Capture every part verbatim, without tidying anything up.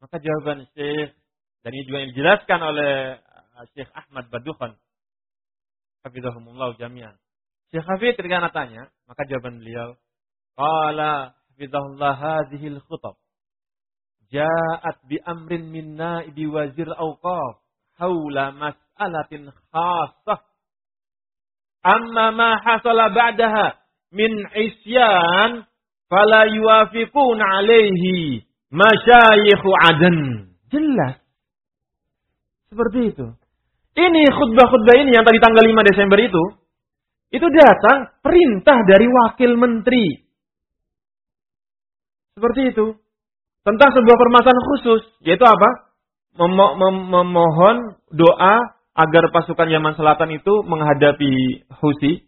Maka jawaban Syekh, dan ini juga yang dijelaskan oleh Syekh Ahmad Badukhan, hafizahumullah jami'an. Syekh Hafidh ketika anak tanya, maka jawaban beliau, qala hafizahullah hadhil khutab ja'at bi amrin min na'ibi wazir awqaf haula mas'alatin khassah amma ma hasala ba'daha min isyan fala yuwafiqun alaihi masyayikhu adan. Jelas. Seperti itu. Ini khutbah-khutbah ini yang tadi tanggal lima Desember itu, itu datang perintah dari wakil menteri. Seperti itu. Tentang sebuah permasalahan khusus. Yaitu apa? Memo- mem- memohon doa agar pasukan Yaman Selatan itu menghadapi Houthi.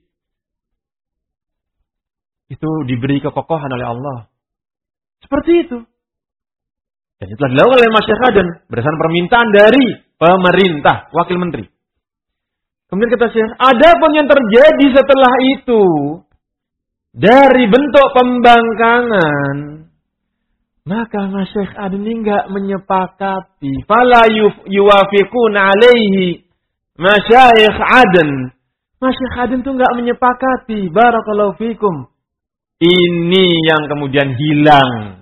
Itu diberi kekokohan oleh Allah. Seperti itu. Dan itu telah dilakukan oleh Masyaikh Aden berdasarkan permintaan dari pemerintah, wakil menteri. Kemudian kata Syekh, ada pun yang terjadi setelah itu dari bentuk pembangkangan, maka Masyaikh Aden ini enggak menyepakati. Fala yuwafiqun alaihi Masyaikh Aden. Masyaikh Aden itu enggak menyepakati. Barakallahu fikum. Ini yang kemudian hilang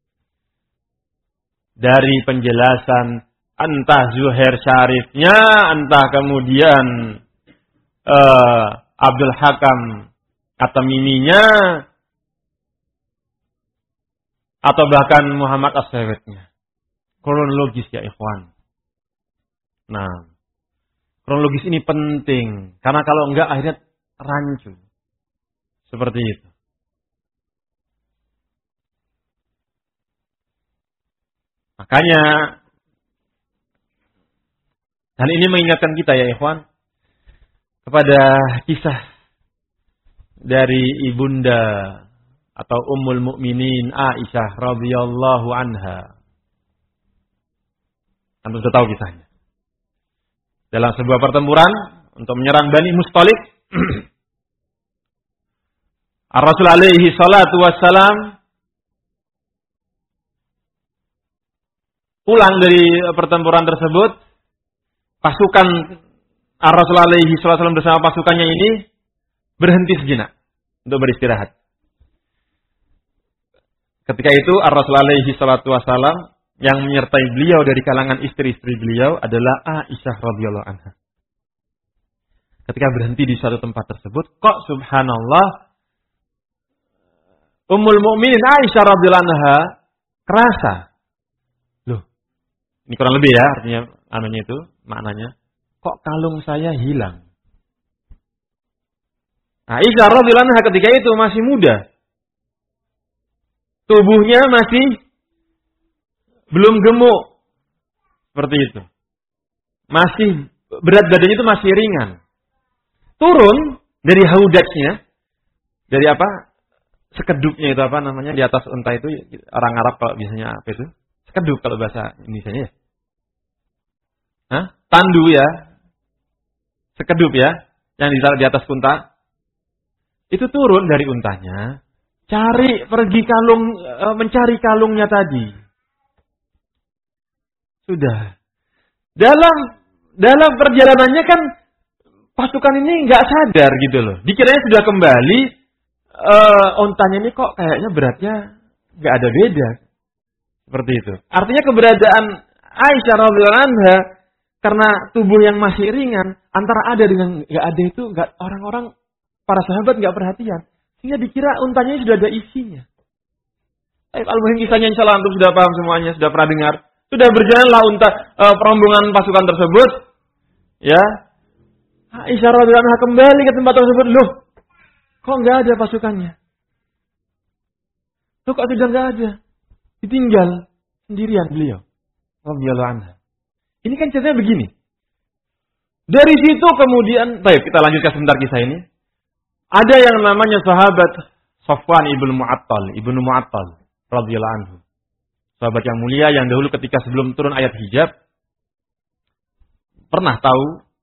dari penjelasan entah Zuhair Syarifnya, entah kemudian uh, Abdul Hakam At-Tamiminya, atau bahkan Muhammad As-Sawitnya. Kronologis ya ikhwan. Nah, kronologis ini penting. Karena kalau enggak akhirnya rancu. Seperti itu. Makanya, dan ini mengingatkan kita ya ikhwan, kepada kisah dari ibunda atau Ummul Mukminin Aisyah radhiyallahu anha. Anda sudah tahu kisahnya. Dalam sebuah pertempuran untuk menyerang Bani Mustalik, Ar-Rasul alaihi salatu wassalam pulang dari pertempuran tersebut, pasukan Ar-Rasul alaihi salatu wassalam bersama pasukannya ini berhenti sejenak untuk beristirahat. Ketika itu Ar-Rasul alaihi salatu wassalam yang menyertai beliau dari kalangan istri-istri beliau adalah Aisyah radhiyallahu anha. Ketika berhenti di suatu tempat tersebut, kok subhanallah Ummul Mukminin Aisyah radhiyallahu anha kerasa. Loh, ini kurang lebih ya artinya anunya itu, maknanya. Kok kalung saya hilang? Aisyah radhiyallahu anha ketika itu masih muda. Tubuhnya masih belum gemuk. Seperti itu. Masih berat badannya itu masih ringan. Turun dari haudajnya. Dari apa? Sekedupnya itu apa namanya? Di atas unta itu orang Arab kalau biasanya apa itu? Sekedup kalau bahasa Indonesianya ya. Hah? Tandu ya. Sekedup ya. Yang ditaruh di atas unta. Itu turun dari untanya. Cari, pergi kalung, mencari kalungnya tadi. Sudah. Dalam dalam perjalanannya kan pasukan ini nggak sadar gitu loh. Dikiranya sudah kembali, uh, ontanya ini kok kayaknya beratnya nggak ada beda. Seperti itu. Artinya keberadaan Aisyah radhiyallahu anha karena tubuh yang masih ringan, antara ada dengan nggak ada itu nggak orang-orang para sahabat nggak perhatian. Sehingga dikira untanya sudah ada isinya. Al-Muhim kisahnya insya Allah antum sudah paham semuanya, sudah pernah dengar. Sudah berjalanlah unta uh, perombongan pasukan tersebut. Ya. Aisyah radhiyallahu anha kembali ke tempat tersebut. Loh, kok nggak ada pasukannya? Loh, kok sudah nggak ada? Ditinggal sendirian beliau. Radhiyallahu anha. Ini kan ceritanya begini. Dari situ kemudian, baik kita lanjutkan sebentar kisah ini. Ada yang namanya sahabat Safwan ibnu Mu'attal, ibnu Mu'attal radhiyallahu anhu. Sahabat yang mulia yang dahulu ketika sebelum turun ayat hijab pernah tahu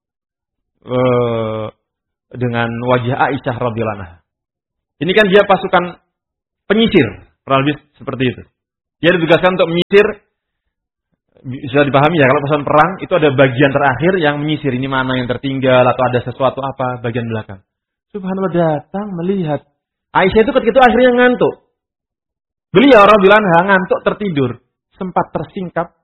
uh, dengan wajah Aisyah radhiyallahu anha. Ini kan dia pasukan penyisir, kurang lebih seperti itu. Dia ditugaskan untuk menyisir bisa dipahami ya, kalau pesan perang itu ada bagian terakhir yang menyisir ini mana yang tertinggal atau ada sesuatu apa bagian belakang. Subhanallah, datang melihat Aisyah itu ketika itu akhirnya ngantuk. Beliau radhiyallahu anha ngantuk tertidur, sempat tersingkap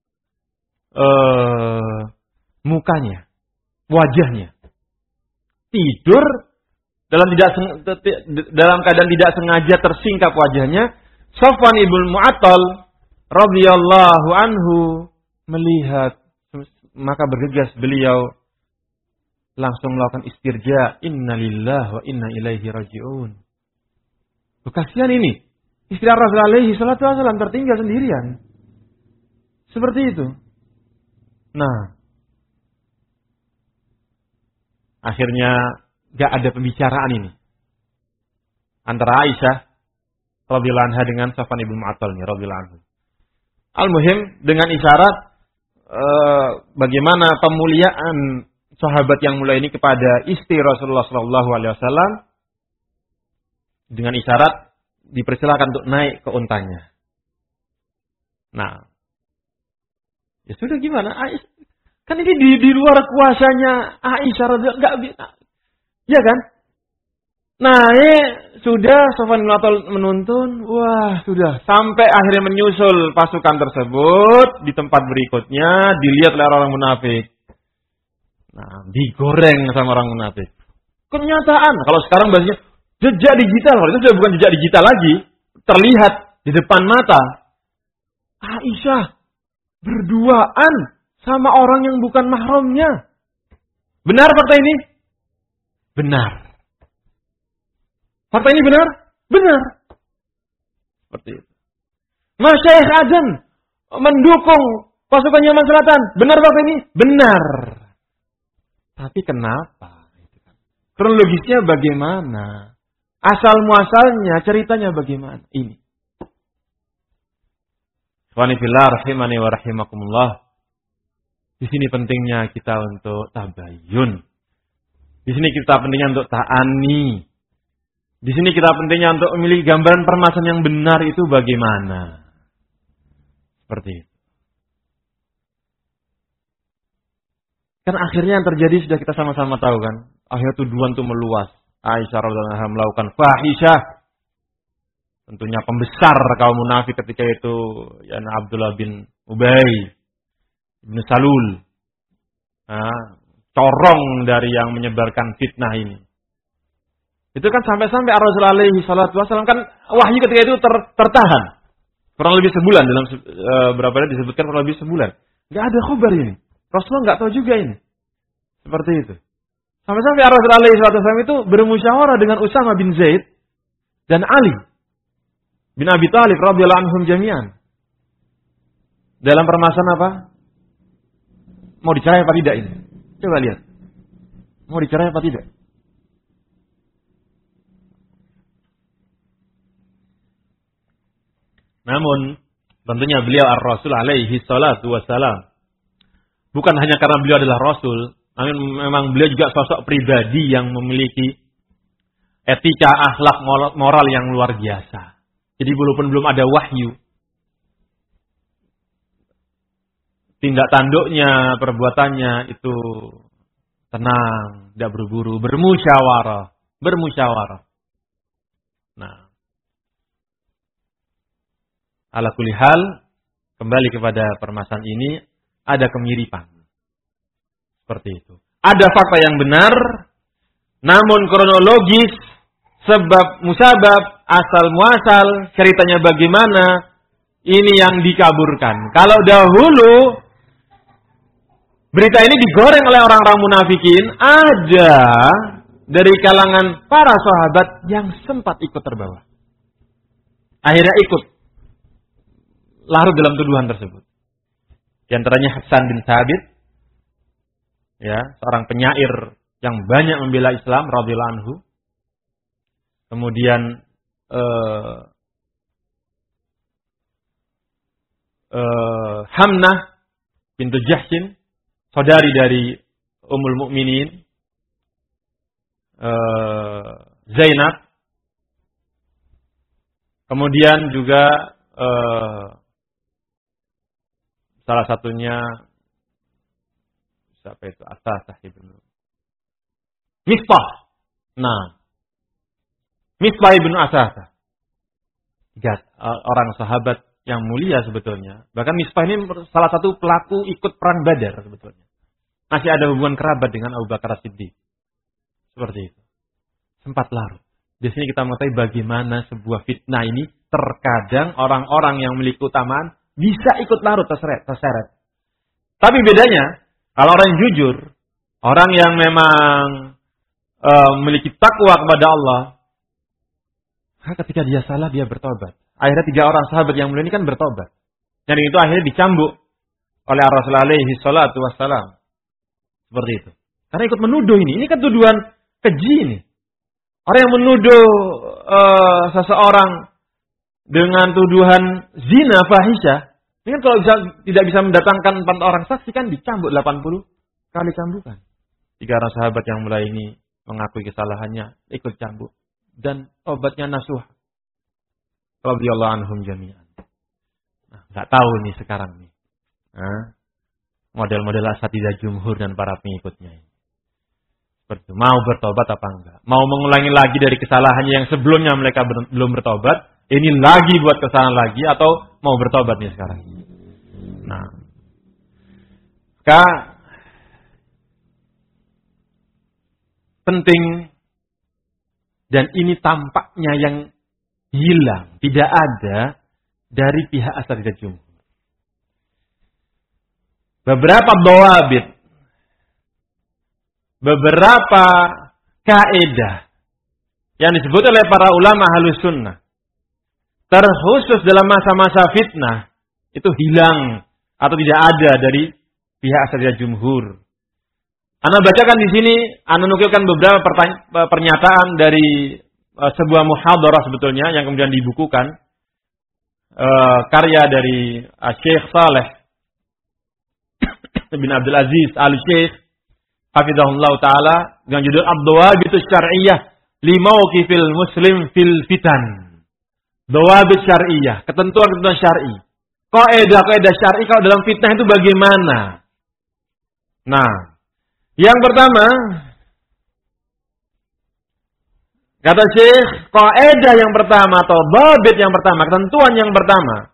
uh, mukanya, wajahnya. Tidur dalam tidak dalam keadaan tidak sengaja tersingkap wajahnya. Safwan ibn Mu'attal radhiyallahu anhu melihat, maka bergegas beliau langsung melakukan istirja, inna lillahi wa inna ilaihi raji'un. Kasihan ini, istri Rasul alaihi salatu wasallam tertinggal sendirian. Seperti itu. Nah, akhirnya gak ada pembicaraan ini antara Aisyah radhiyallahu anha dengan Safwan ibn Mu'attal nih radhiyallahu anhu. Al-muhim dengan isyarat eh, bagaimana pemuliaan sahabat yang mulia ini kepada istri Rasulullah sallallahu alaihi wasallam, dengan isyarat dipersilakan untuk naik ke untanya. Nah, ya sudah gimana? Aisyah, kan ini di, di luar kuasanya Aisyah radhiyallahu anha, enggak, ya kan? Naik, sudah Safwan bin Mu'attal menuntun, wah sudah. Sampai akhirnya menyusul pasukan tersebut di tempat berikutnya, dilihat oleh orang munafik. Nah, digoreng sama orang munafik. Kenyataan, kalau sekarang bahasanya jejak digital, kalau itu sudah bukan jejak digital lagi. Terlihat di depan mata. Aisyah berduaan sama orang yang bukan mahramnya. Benar fakta ini? Benar. Fakta ini benar? Benar. Seperti itu. Masyaikh Adam mendukung pasukan Yaman Selatan. Benar fakta ini? Benar. Tapi kenapa? Kronologisnya bagaimana? Asal muasalnya, ceritanya bagaimana? Ini. Wanifillah rahimani wa rahimakumullah. Di sini pentingnya kita untuk tabayun. Di sini kita pentingnya untuk ta'ani. Di sini kita pentingnya untuk memiliki gambaran permasalahan yang benar itu bagaimana. Seperti itu. Kan akhirnya yang terjadi sudah kita sama-sama tahu kan. Akhirnya tuduhan itu meluas. Aisyah radhiyallahu anha melakukan fahisyah. Tentunya pembesar kaum munafik ketika itu ya Abdullah bin Ubay bin Salul. Nah, corong dari yang menyebarkan fitnah ini. Itu kan sampai-sampai Rasulullah alaihi salatu wasallam kan wahyu ketika itu ter, tertahan. Kurang lebih sebulan dalam e, berapa hari disebutkan kurang lebih sebulan. Enggak ada khabar ini. Rasulullah enggak tahu juga ini. Seperti itu. Sampai-sampai Rasulullah alaihi salatu wasallam itu bermusyawarah dengan Usama bin Zaid dan Ali bin Abi Thalib radhiyallahu anhum jami'an. Dalam permasalahan apa? Mau dicerai apa tidak ini? Coba lihat. Mau dicerai apa tidak? Namun, tentunya beliau ar-Rasul alaihi salatu wassalam. Bukan hanya karena beliau adalah Rasul, namun memang beliau juga sosok pribadi yang memiliki etika, akhlak, moral yang luar biasa. Jadi walaupun belum ada wahyu, tindak tanduknya, perbuatannya itu tenang, tidak berburu, bermusyawarah, bermusyawarah. Nah, ala kulli hal, kembali kepada permasalahan ini, ada kemiripan. Seperti itu. Ada fakta yang benar, namun kronologis, sebab musabab, asal muasal, ceritanya bagaimana, ini yang dikaburkan. Kalau dahulu, berita ini digoreng oleh orang-orang munafikin, ada dari kalangan para sahabat yang sempat ikut terbawa. Akhirnya ikut larut dalam tuduhan tersebut. Di antaranya Hasan bin Thabit, ya, seorang penyair yang banyak membela Islam radhiyallahu anhu. Kemudian eh, eh, Hamnah bintu Jahshin, saudari dari Ummul Mukminin, eh, Zainab. Kemudian juga eh, salah satunya siapa itu? Asasah ibnu Misbah. Nah, Misbah ibnu Asasah. Tiga orang sahabat yang mulia sebetulnya. Bahkan Misbah ini salah satu pelaku ikut perang Badar sebetulnya. Masih ada hubungan kerabat dengan Abu Bakar As-Siddiq. Seperti itu. Sempat larut. Di sini kita mengetahui bagaimana sebuah fitnah ini terkadang orang-orang yang memiliki keutamaan bisa ikut larut terseret, terseret. Tapi bedanya, kalau orang yang jujur, orang yang memang e, memiliki takwa kepada Allah, ketika dia salah dia bertobat. Akhirnya tiga orang sahabat yang mulia ini kan bertobat. Dan itu akhirnya dicambuk oleh Rasulullah alaihi salatu wassalam. Seperti itu. Karena ikut menuduh ini. Ini kan tuduhan keji ini. Orang yang menuduh uh, seseorang dengan tuduhan zina fahisyah. Ini kan kalau bisa, tidak bisa mendatangkan empat orang saksi kan dicambuk delapan puluh kali cambukan. Tiga orang sahabat yang mulai ini mengakui kesalahannya. Ikut cambuk. Dan obatnya nasuh. Radhiyallahu anhum jami'an. Nah, nggak tahu nih sekarang nih. Nah, model-model asatidzah jumhur dan para pengikutnya ini. Seperti mau bertobat apa enggak? Mau mengulangi lagi dari kesalahannya yang sebelumnya mereka ber, belum bertobat, ini lagi buat kesalahan lagi atau mau bertobat nih sekarang. Nah, maka penting dan ini tampaknya yang hilang, tidak ada dari pihak asatidzah jumhur. Beberapa dhawabit, beberapa kaidah yang disebut oleh para ulama Ahlus Sunnah, terkhusus dalam masa-masa fitnah, itu hilang atau tidak ada dari pihak asatidzah jumhur. Ana bacakan di sini, ana nukilkan beberapa pernyataan dari uh, sebuah muhadarah sebetulnya yang kemudian dibukukan, uh, karya dari uh, Syekh Saleh bin Abdul Aziz Al-Syekh hafizahullah taala dengan judul Ad-Dawabit Syar'iyyah li Mauqifil Muslim fil Fitan. Dawabit syar'iyyah, ketentuan-ketentuan syar'i. Kaidah-kaidah syar'i kalau dalam fitnah itu bagaimana? Nah, yang pertama kata Syekh, kaidah yang pertama atau dawabit yang pertama, ketentuan yang pertama,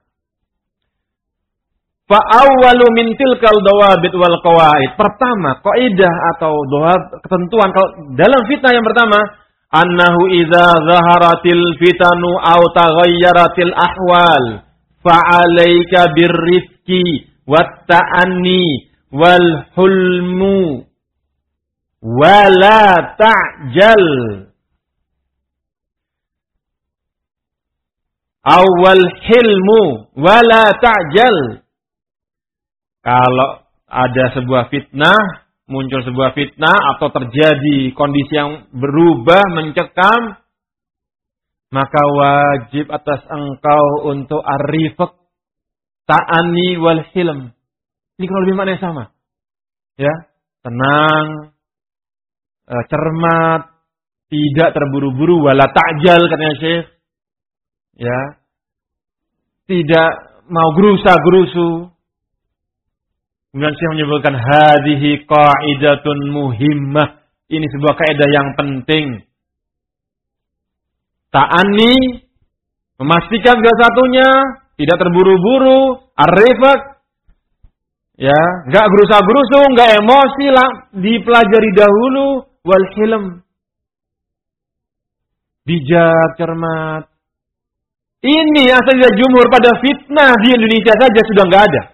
fa awwalu min tilkal dawabit wal qawaid. Pertama, kaidah atau dawab ketentuan kalau dalam fitnah yang pertama, annahu idza zaharatil fitanu aw taghayyaratil ahwal fa 'alaika birrifqi wat ta'anni wal hulmu wala ta'jal. Awal hilmu wala ta'jal. Kalau ada sebuah fitnah, muncul sebuah fitnah atau terjadi kondisi yang berubah, mencekam, maka wajib atas engkau untuk ar-rifq, ta'ani wal hilm. Ini kalau lebih maknanya sama. Ya, tenang, cermat, tidak terburu-buru, wala ta'jal katanya Syekh. Ya, tidak mau gerusa-gerusu. Kemudian Syekh menyebutkan hadhihi qa'idatun muhimmah. Ini sebuah kaidah yang penting. Ta'ani, memastikan segala satunya, tidak terburu-buru, ar-rifq, ya, enggak gerusa-gerusu, enggak emosi lah, dipelajari dahulu, wal hilm. Bijak, cermat. Ini asatidzah jumhur pada fitnah di Indonesia saja sudah enggak ada.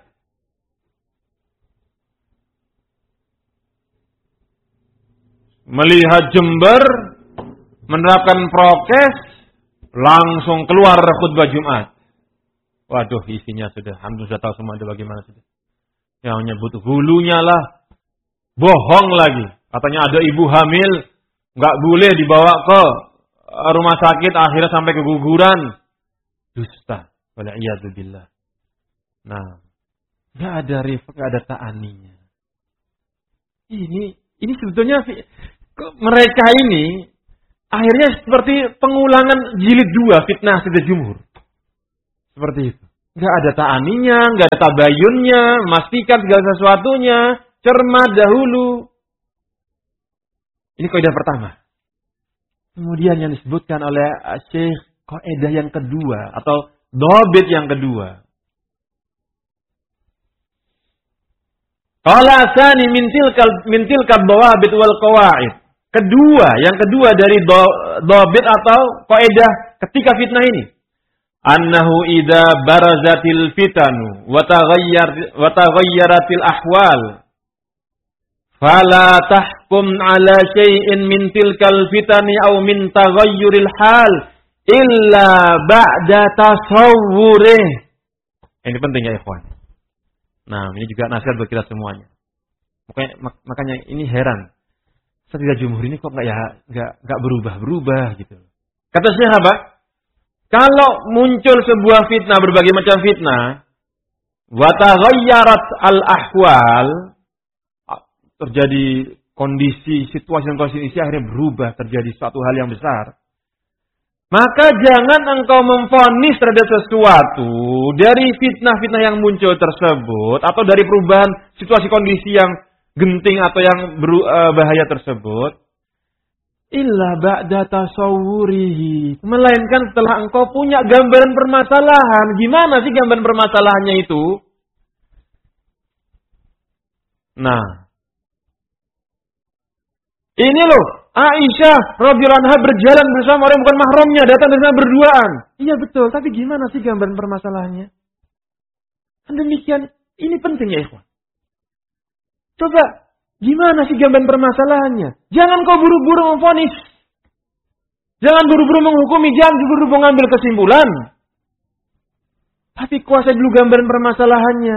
Melihat Jember menerapkan prokes, langsung keluar khutbah Jumat. Waduh, isinya sudah, hampir sudah tahu semua ada bagaimana sudah. Yang menyebut hulunya lah, bohong lagi. Katanya ada ibu hamil, nggak boleh dibawa ke rumah sakit, akhirnya sampai keguguran. Dusta, wala'iyadzubillah. Nah, nggak ada rifq, nggak ada ta'aninya. Ini, ini sebetulnya mereka ini akhirnya seperti pengulangan jilid dua fitnah asatidzah jumhur. Seperti itu. Nggak ada ta'aninya, nggak ada tabayunnya, memastikan segala sesuatunya, cermat dahulu. Ini kaidah pertama. Kemudian yang disebutkan oleh Syekh, kaidah yang kedua atau dhabit yang kedua. Qala asani min tilkal min tilkal dawabit wal qawaid. Kedua, yang kedua dari dhabit atau kaidah ketika fitnah ini. Annahu idza barazatil fitanu wa taghayyar wa taghayyaratil ahwal fala tahkum ala syai'in min tilkal fitani aw min taghayyuril hal illa ba'da tasawwurih. Ini penting ya ikhwan. Nah, ini juga nasihat buat kita semuanya. Makanya, makanya ini heran. Setidak jumhur ini kok enggak ya enggak enggak berubah-berubah gitu. Kata Syekh apa? Kalau muncul sebuah fitnah, berbagai macam fitnah, wa taghayyarat al-ahwal, terjadi kondisi, situasi dan kondisi akhirnya berubah, terjadi suatu hal yang besar. Maka jangan engkau memvonis terhadap sesuatu dari fitnah-fitnah yang muncul tersebut, atau dari perubahan situasi kondisi yang genting atau yang berbahaya tersebut, illa ba'da tasawwurihi, melainkan setelah engkau punya gambaran permasalahan. Gimana sih gambaran permasalahannya itu? Nah, ini loh, Aisyah radhiyallahu anha berjalan bersama orang bukan mahramnya, datang dari sana berduaan. Iya betul, tapi gimana sih gambaran permasalahannya? Kan demikian, ini penting ya ikhwan. Coba, gimana sih gambaran permasalahannya? Jangan kau buru-buru memvonis. Jangan buru-buru menghukumi, jangan buru-buru mengambil kesimpulan. Tapi kuasai dulu gambaran permasalahannya.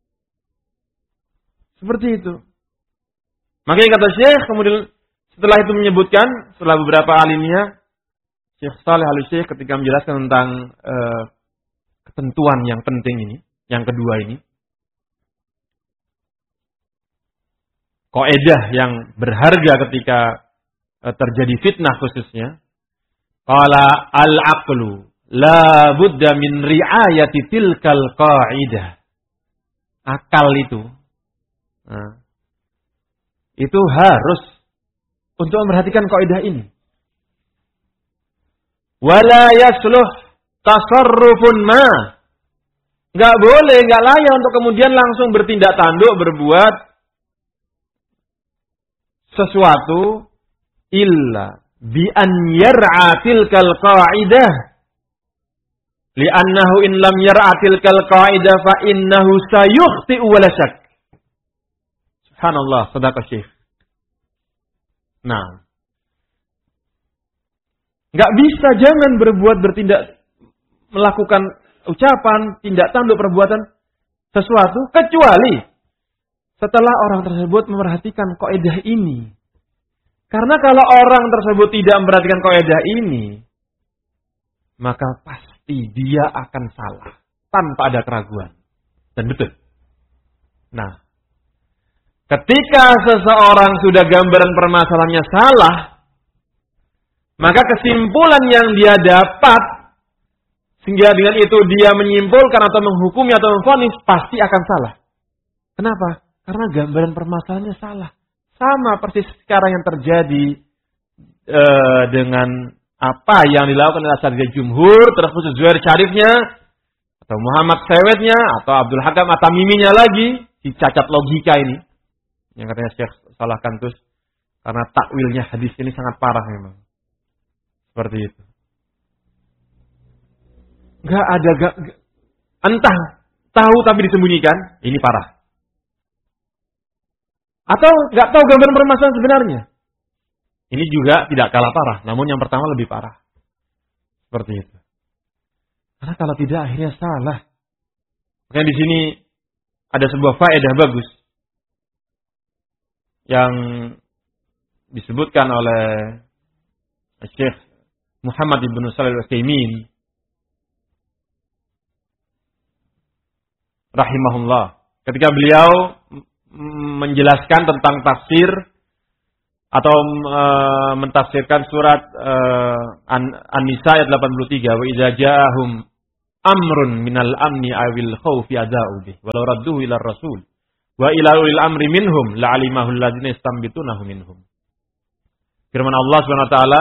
Seperti itu. Makanya kata Syekh, kemudian setelah itu menyebutkan, setelah beberapa alimnya, Syekh Shalih Al-Syekh ketika menjelaskan tentang uh, ketentuan yang penting ini, yang kedua ini, kaidah yang berharga ketika uh, terjadi fitnah khususnya, qala al-aqlu la budda min ri'ayati tilkal qaidah. Akal itu, nah, itu harus untuk memperhatikan kaidah ini. Wala yasluh tasarrufun ma. Enggak boleh, enggak layak untuk kemudian langsung bertindak tanduk, berbuat sesuatu illa bi an yar'a tilkal qaidah. Li'annahu in lam yar'a tilkal qaidah fa innahu sayukhti wa la syak. Subhanallah, sedekah Syekh. Nah, nggak bisa, jangan berbuat, bertindak, melakukan ucapan, tindak tanduk, perbuatan sesuatu, kecuali setelah orang tersebut memperhatikan kaidah ini. Karena kalau orang tersebut tidak memperhatikan kaidah ini, maka pasti dia akan salah, tanpa ada keraguan. Dan betul. Nah, ketika seseorang sudah gambaran permasalahannya salah, maka kesimpulan yang dia dapat, sehingga dengan itu dia menyimpulkan atau menghukumi atau memvonis, pasti akan salah. Kenapa? Karena gambaran permasalahannya salah. Sama persis sekarang yang terjadi e, dengan apa yang dilakukan oleh Asy-Syarifiyah Jumhur, terkhusus Zuhair Syarifnya, atau Muhammad Sewetnya, atau Abdul Hakam At-Tamiminya lagi, si cacat logika ini. Yang katanya Syekh Salah Kantus, karena takwilnya hadis ini sangat parah memang. Seperti itu. Gak ada, gak, gak, entah tahu tapi disembunyikan, ini parah. Atau gak tahu gambaran permasalahan sebenarnya. Ini juga tidak kalah parah, namun yang pertama lebih parah. Seperti itu. Karena kalau tidak akhirnya salah. Makanya di sini ada sebuah faedah bagus yang disebutkan oleh Syekh Muhammad ibn Shalih Al-Utsaimin rahimahullah, ketika beliau menjelaskan tentang tafsir atau e, mentafsirkan surat e, An- An-Nisa ayat delapan puluh tiga, wa idza ja'ahum amrun minal amni awil khawfi ada'u bih walau radduhu ila rasul wa ila ulil amri minhum la'alimahu alladzina yastambitunahu minhum. Firman Allah Subhanahu wa taala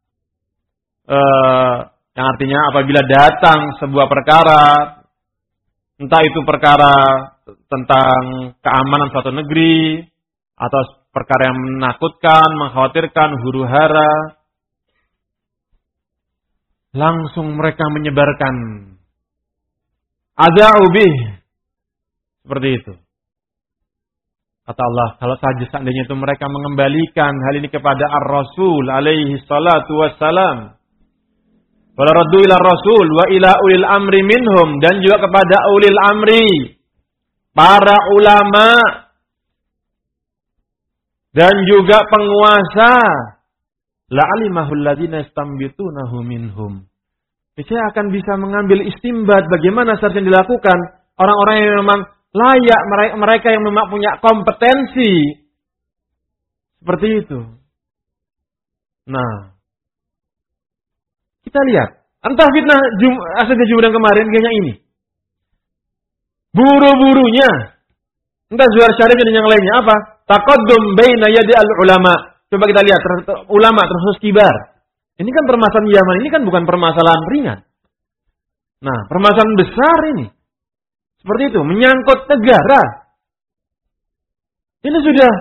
uh, yang artinya apabila datang sebuah perkara, entah itu perkara tentang keamanan suatu negeri atau perkara yang menakutkan, mengkhawatirkan, huru-hara, langsung mereka menyebarkan ada'u bih. Seperti itu. Kata Allah, kalau saja seandainya itu mereka mengembalikan hal ini kepada Ar-Rasul alaihi salatu wassalam. Wala raddu ila Rasul wa ila ulil amri minhum. Dan juga kepada ulil amri. Para ulama. Dan juga penguasa. La'alimahul ladzina yastambitunahu minhum. Saya akan bisa mengambil istimbat bagaimana seharusnya dilakukan orang-orang yang memang layak, mereka yang memang punya kompetensi. Seperti itu. Nah, kita lihat. Entah fitnah Jum, asal Jumat kemarin kayaknya ini. Buru-burunya. Entah Zuhar Syarif dan yang lainnya apa? Taqaddum baina yadi al-ulama. Coba kita lihat. Ulama terus kibar. Ini kan permasalahan Yaman. Ini kan bukan permasalahan ringan. Nah, permasalahan besar ini. Seperti itu. Menyangkut negara. Ini sudah.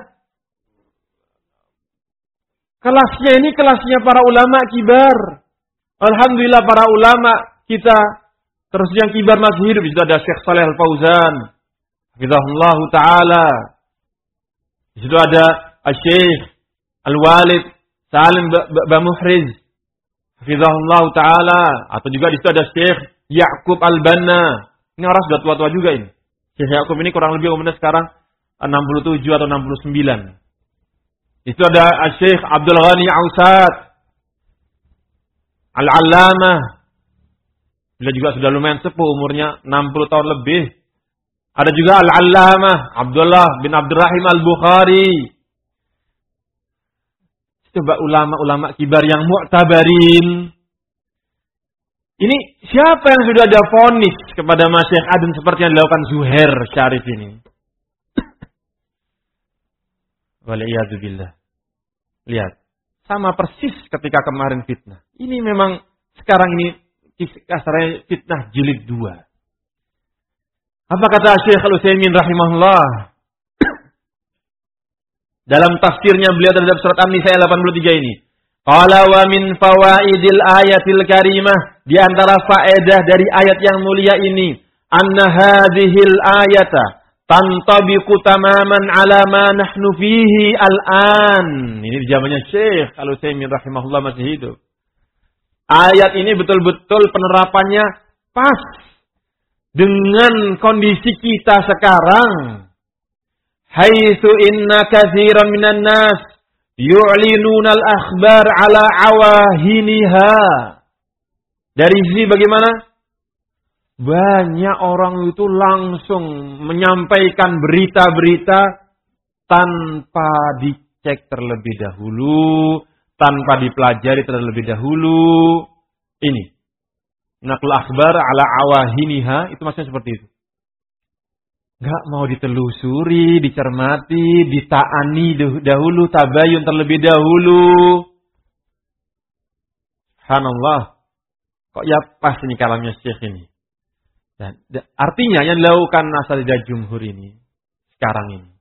Kelasnya ini kelasnya para ulama kibar. Alhamdulillah para ulama kita. Terus yang kibar masih hidup. Di situ ada Syekh Shalih Al-Fauzan. Hafizahullah Ta'ala. Di situ ada Syekh Al-Walid Salim Bamuhriz. Hafizahullah Ta'ala. Atau juga di situ ada Syekh Ya'qub Al-Banna. Ini orang sudah tua-tua juga ini. Syekh Ya'qub ini kurang lebih umurnya sekarang enam puluh tujuh atau enam puluh sembilan. Di situ ada Syekh Abdul Ghani Ausat. Al-Allamah. Beliau juga sudah lumayan sepuh umurnya enam puluh tahun lebih. Ada juga Al-Allamah Abdullah bin Abdurrahim Al-Bukhari. Coba ulama-ulama kibar yang mu'tabarin. Ini siapa yang sudah ada vonis kepada Masyaikh Aden seperti yang dilakukan Zuhair Syarif ini? Waliyadzubillah. Lihat. Sama persis ketika kemarin fitnah. Ini memang sekarang ini kasarnya fitnah jilid dua. Apa kata Syekh Al-Utsaimin rahimahullah? Dalam tafsirnya beliau terhadap surat An-Nisa ayat delapan puluh tiga ini. Qala wa min fawaidil ayatil karimah. Di antara faedah dari ayat yang mulia ini. Anna hadhil ayata tantabiqu tamaman ala ma nahnu fihi al-an. Ini di zamannya Syekh Al-Utsaimin rahimahullah masih hidup. Ayat ini betul-betul penerapannya pas dengan kondisi kita sekarang. Haitsu inna katsiran minan nas yu'linuna al-akhbar ala awahiniha. Dari sisi bagaimana? Banyak orang itu langsung menyampaikan berita-berita tanpa dicek terlebih dahulu, tanpa dipelajari terlebih dahulu. Ini. Naql akhbar ala awahiniha, itu maksudnya seperti itu. Gak mau ditelusuri, dicermati, ditaani dahulu, tabayun terlebih dahulu. Subhanallah. Kok ya pas ini kalamnya Syekh ini. Dan, artinya yang dilakukan asatidzah jumhur ini, sekarang ini.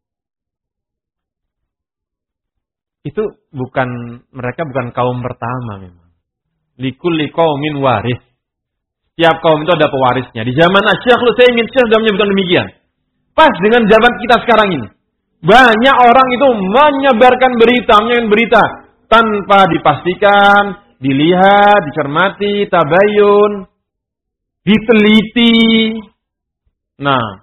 Itu bukan, mereka bukan kaum pertama memang. Likulli qaumin waris. Setiap kaum itu ada pewarisnya. Di zaman Syekh Al-Utsaimin, Syekh sudah menyebutkan demikian. Pas dengan zaman kita sekarang ini. Banyak orang itu menyebarkan berita, menyebarkan berita. Tanpa dipastikan, dilihat, dicermati, tabayun, diteliti. Nah.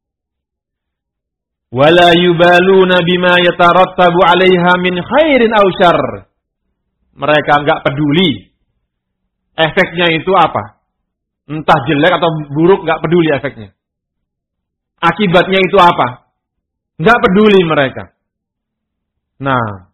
Wala yubaluna bima yatarattabu 'alaiha min khairin aw syarr. Mereka enggak peduli. Efeknya itu apa? Entah jelek atau buruk, enggak peduli efeknya. Akibatnya itu apa? Enggak peduli mereka. Nah.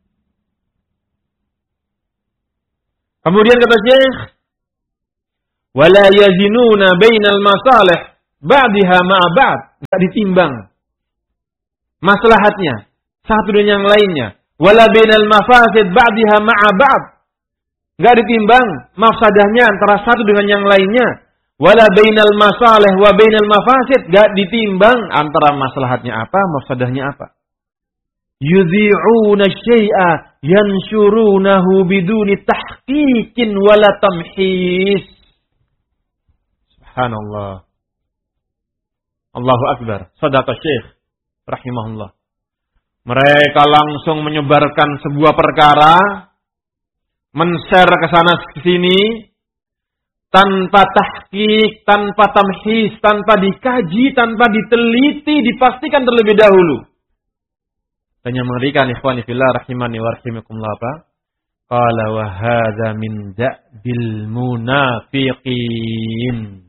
Kemudian kata Syekh, wala yazinuna bainal masalih ba'daha ma'a ba'd. Enggak ditimbang maslahatnya satu dengan yang lainnya. Wala bainal mafasid ba'daha ma'a ba'd. Enggak ditimbang mafsadahnya antara satu dengan yang lainnya. Wala bainal masalih wa bainal mafasid. Enggak ditimbang antara maslahatnya apa, mafsadahnya apa. Yudhi'una syai'a yanshurunahu biduni tahqiqin wala tamhis. Subhanallah. Allahu Akbar. Shadaqa Syekh rahimahullah. Mereka langsung menyebarkan sebuah perkara, men-share ke sana ke sini tanpa tahqiq, tanpa tamhis, tanpa dikaji, tanpa diteliti, dipastikan terlebih dahulu. Dan yang mengerikan ikhwani fillah rahimani wa rahimakumullah apa? Qala wa hadza min da'bil munafiqin.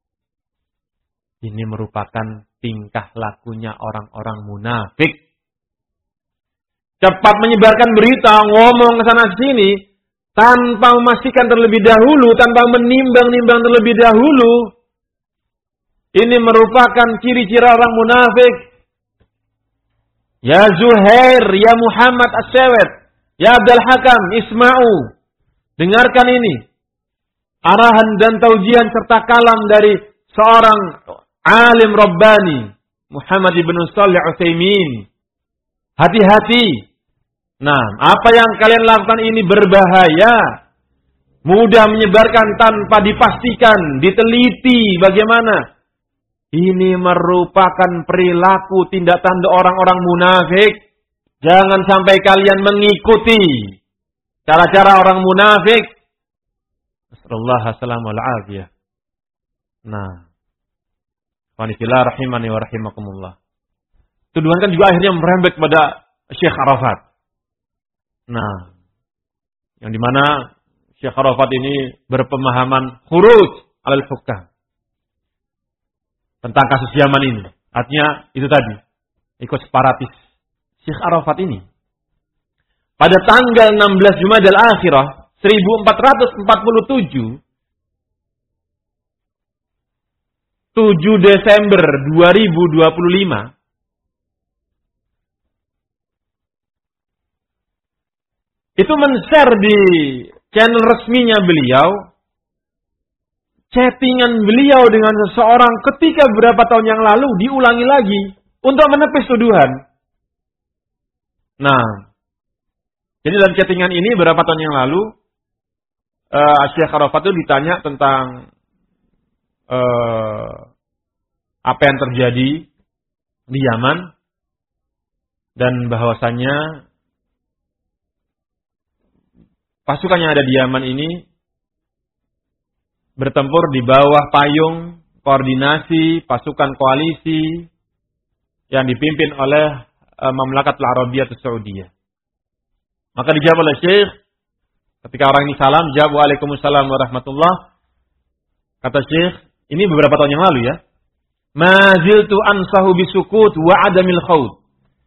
Ini merupakan tingkah lakunya orang-orang munafik. Cepat menyebarkan berita, ngomong ke sana sini tanpa memastikan terlebih dahulu, tanpa menimbang-nimbang terlebih dahulu. Ini merupakan ciri-ciri orang munafik. Ya Zuhair, ya Muhammad As-Sawet, ya Abdul Hakam, Isma'u. Dengarkan ini. Arahan dan taujihan serta kalam dari seorang alim Rabbani, Muhammad ibn Shalih Al-Utsaimin. Hati-hati. Nah, apa yang kalian lakukan ini berbahaya. Mudah menyebarkan tanpa dipastikan, diteliti bagaimana. Ini merupakan perilaku tindak tanduk orang-orang munafik. Jangan sampai kalian mengikuti cara-cara orang munafik. Nasallallahu alaihi wasallam. Nah, wanifillah rahimani wa rahimakumullah. Tuduhan kan juga akhirnya merembet pada Syekh Arafat. Nah, yang dimana Syekh Arafat ini berpemahaman khuruj alal hukam tentang kasus Yaman ini. Artinya itu tadi, ikut separatis. Syekh Arafat ini pada tanggal enam belas Jumadil Akhirah seribu empat ratus empat puluh tujuh, tujuh Desember dua ribu dua puluh lima, itu men-share di channel resminya beliau chattingan beliau dengan seseorang ketika beberapa tahun yang lalu diulangi lagi untuk menepis tuduhan. Nah, jadi dalam chattingan ini beberapa tahun yang lalu uh, Syekh Arafat itu ditanya tentang uh, apa yang terjadi di Yaman dan bahwasannya pasukan yang ada di Yaman ini bertempur di bawah payung koordinasi pasukan koalisi yang dipimpin oleh uh, Mamlakatul Arabiyyah Saudiyah. Maka dijawab oleh Syekh ketika orang ini salam, jawab waalaikumsalam warahmatullah. Kata Syekh, ini beberapa tahun yang lalu ya. Ma ziltu ansahu bisukut wa adamil khawd.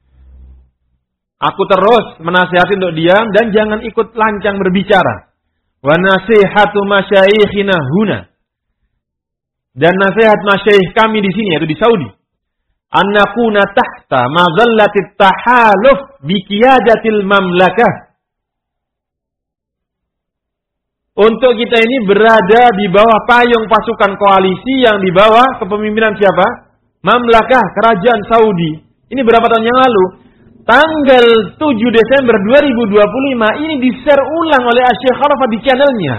Aku terus menasihati untuk diam dan jangan ikut lancang berbicara. Wa nasihatu masyayikhina huna. Dan nasihat masyayikh kami di sini, yaitu di Saudi. Annakuna tahta mazallatit tahaluf bikiyadatil mamlakah. Untuk kita ini berada di bawah payung pasukan koalisi yang di bawah kepemimpinan siapa? Mamlakah, kerajaan Saudi. Ini berapa tahun yang lalu? Tanggal tujuh Desember dua ribu dua puluh lima ini di-share ulang oleh Syekh Arafat di channelnya.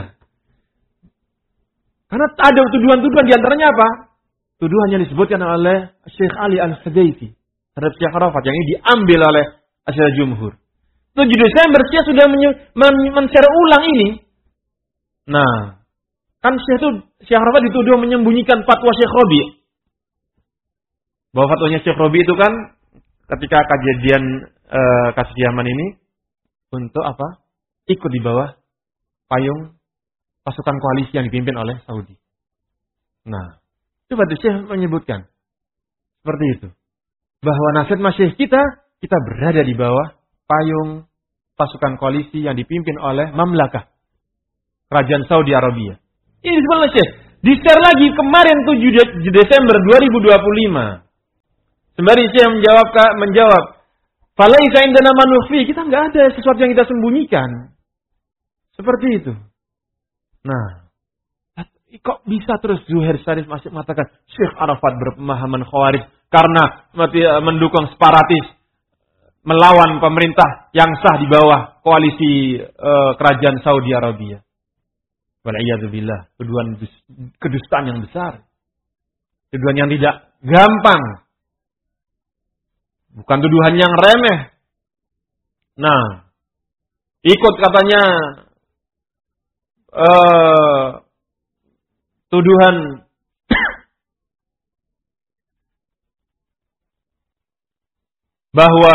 Karena ada tuduhan-tuduhan di antaranya apa? Tuduhan yang disebutkan oleh Syekh Ali Al-Hudayfi terhadap Syekh Arafat yang ini diambil oleh Asy'ariyah Jumhur. tujuh Desember Syekh sudah men-share ulang ini. Nah, kan Syekh itu Syekh Arafat dituduh menyembunyikan fatwa Syekh Rabi'. Bahwa fatwanya Syekh Rabi' itu kan ketika kejadian e, kasus Yaman ini untuk apa? Ikut di bawah payung pasukan koalisi yang dipimpin oleh Saudi. Nah, itu berarti Syekh menyebutkan seperti itu. Bahwa nasihat masyayikh kita, kita berada di bawah payung pasukan koalisi yang dipimpin oleh Mamlakah, kerajaan Saudi Arabia. Ini disebut oleh Syekh. Di-share lagi kemarin tujuh Desember dua ribu dua puluh lima. Sembari Syekh menjawab, menjawab, "Falaisa indana ma nukhfi." Kita enggak ada sesuatu yang kita sembunyikan. Seperti itu. Nah, kok bisa terus Zuhair Syarif masih mengatakan Syekh Arafat berpemahaman Khawarij karena mendukung separatis, melawan pemerintah yang sah di bawah koalisi uh, kerajaan Saudi Arabia. Wal'iyadzubillah, tuduhan kedustaan yang besar. Tuduhan yang tidak gampang. Bukan tuduhan yang remeh. Nah, ikut katanya uh, tuduhan bahwa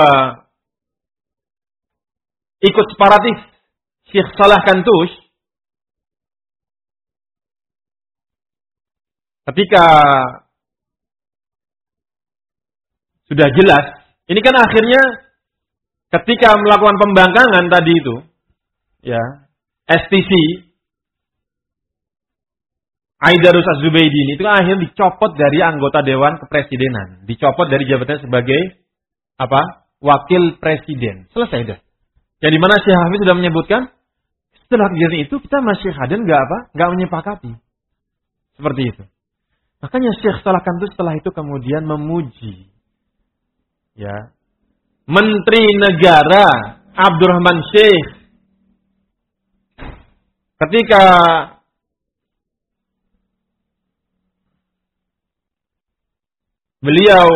ikut separatis Syekh Salah Kantush ketika sudah jelas, ini kan akhirnya ketika melakukan pembangkangan tadi itu, ya, S T C Aidarus Az-Zubaydi ini itu kan akhirnya dicopot dari anggota Dewan Kepresidenan, dicopot dari jabatannya sebagai apa? Wakil Presiden. Selesai dah. Yang dimana Syekh Hafiz sudah menyebutkan setelah kejadian itu kita masih hadir nggak apa? Nggak menyepakati. Seperti itu. Makanya Syekh Salah Kantush setelah itu kemudian memuji, ya, Menteri Negara Abdurrahman Syekh ketika beliau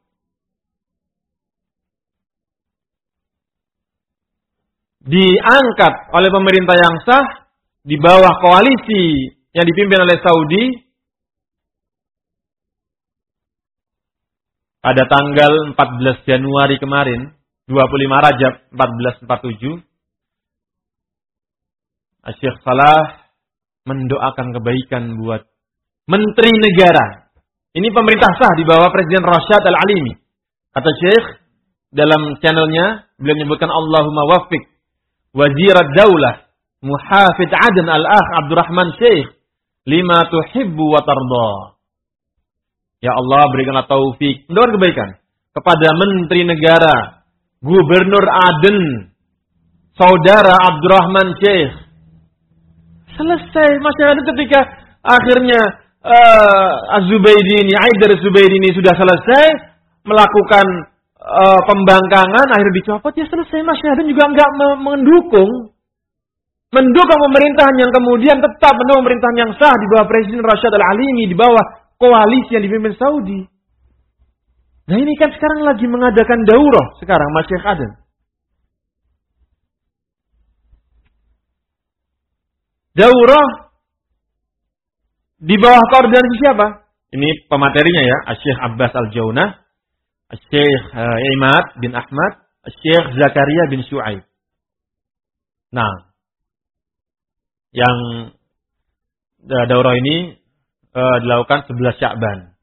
diangkat oleh pemerintah yang sah di bawah koalisi yang dipimpin oleh Saudi pada tanggal empat belas Januari kemarin, dua puluh lima Rajab empat belas empat puluh tujuh, Syekh Salah mendoakan kebaikan buat Menteri Negara. Ini pemerintah sah di bawah Presiden Rasyad Al-Alimi. Kata Syekh dalam channelnya, beliau menyebutkan Allahumma waffiq Wazirat Daulah Muhafid Aden Al-Akh Abdurrahman Syekh lima tuhibbu wa tarda. Ya Allah, berikanlah taufik, mendoakan kebaikan kepada Menteri Negara Gubernur Aden Saudara Abdurrahman Syekh. Selesai masyarakat ketika akhirnya Uh, Az-Zubaydi ini, Aidar Az-Zubaydi ini sudah selesai melakukan uh, pembangkangan, akhirnya dicopot, ya selesai. Masyarakat juga enggak mendukung mendukung pemerintahan yang kemudian tetap mendukung pemerintahan yang sah di bawah Presiden Rasyad Al-Alimi, di bawah koalisi yang dipimpin Saudi. Nah ini kan sekarang lagi mengadakan daurah sekarang Masyaikh Aden. Daurah di bawah koordinasi siapa? Ini pematerinya ya, Syekh Abbas Al-Jaunah, Syekh uh, Imad bin Ahmad, Syekh Zakaria bin Syuaib. Nah, yang uh, daurah ini uh, dilakukan sebelas Sya'ban.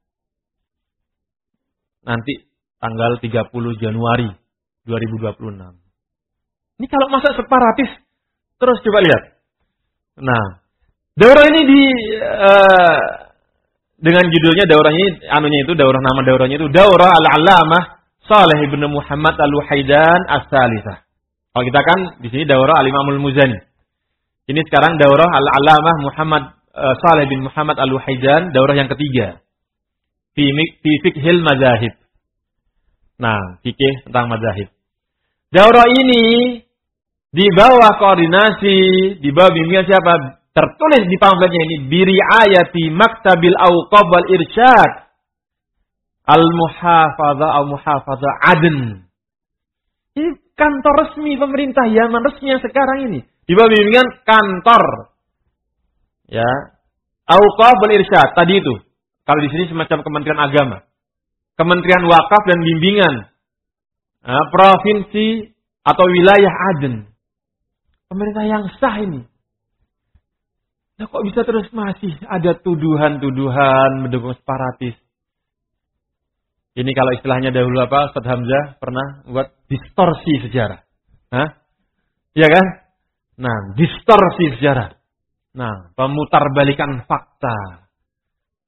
Nanti tanggal tiga puluh Januari dua ribu dua puluh enam. Ini kalau masa separatis, terus coba lihat. Nah, daurah ini di uh, dengan judulnya daurah ini anunya itu daurah nama daurahnya itu Daurah Al-Allamah Saleh bin Muhammad Al-Wahaidan As-Salisah. Kalau kita kan di sini daurah Al-Imam Al-Muzani. Ini sekarang daurah Al-Allamah Muhammad uh, Saleh bin Muhammad Al-Wahaidan, daurah yang ketiga. Fi fi fiqhil mazahib. Nah, fikih tentang mazahib. Daurah ini di bawah koordinasi, di bawah bimbingan siapa? Tertulis di pamfletnya ini, biriayati Maktabil Awqaf wal Irsyad Al-Muhafadzah Al-Muhafadzah Aden. Ini kantor resmi pemerintah Yaman, resmi yang sekarang ini. Di bawah bimbingan kantor, ya, Awqaf wal Irsyad. Tadi itu, kalau di sini semacam Kementerian Agama, Kementerian Wakaf dan Bimbingan, nah, Provinsi atau Wilayah Aden. Pemerintah yang sah ini. Nah, kok bisa terus masih ada tuduhan-tuduhan mendukung separatis? Ini kalau istilahnya dahulu apa, Ustaz Hamzah pernah buat distorsi sejarah. Hah? Iya kan? Nah, distorsi sejarah. Nah, pemutarbalikan fakta.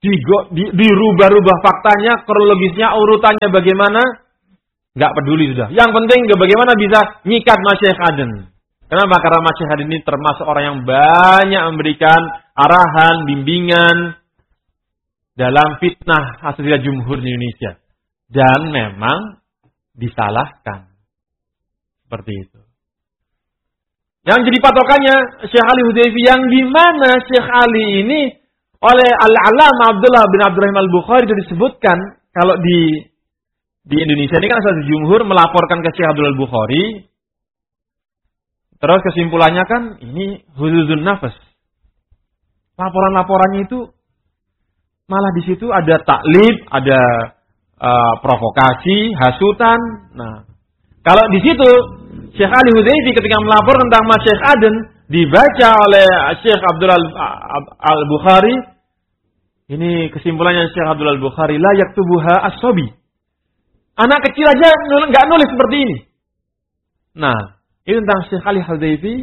Digo, di, dirubah-rubah faktanya, kronologisnya, urutannya bagaimana, nggak peduli sudah. Yang penting bagaimana bisa nyikat Masyaikh Aden. Kenapa? Karena Masyaikh Aden ini termasuk orang yang banyak memberikan arahan, bimbingan dalam fitnah Asatidz Jumhur di Indonesia. Dan memang disalahkan. Seperti itu. Yang jadi patokannya Syekh Ali Hudayfi, yang di mana Syekh Ali ini oleh Al-Allamah Abdullah bin Abdurrahim Al-Bukhari itu disebutkan, kalau di di Indonesia ini kan Asatidz Jumhur melaporkan ke Syekh Abdullah Al-Bukhari, terus kesimpulannya kan ini huzuzun nafas. Laporan-laporannya itu malah di situ ada taklid, ada uh, provokasi, hasutan. Nah, kalau di situ Syekh Ali Hudayfi ketika melapor tentang Masyaikh Aden dibaca oleh Syekh Abdullah Al-Bukhari, ini kesimpulannya Syekh Abdullah Al-Bukhari, la yaktubuha as-sabi. Anak kecil aja nggak nulis seperti ini. Nah, ini tentang Syekh Ali Hudayfi,